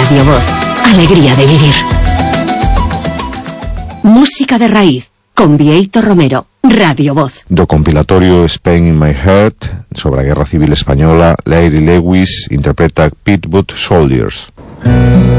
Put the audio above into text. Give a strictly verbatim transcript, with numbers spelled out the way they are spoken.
Radio Voz. Alegría de vivir. Música de raíz con Bieito Romero. Radio Voz. Do compilatorio Spain in My Heart sobre a Guerra Civil Española, Larry Lewis interpreta Pit Boot Soldiers.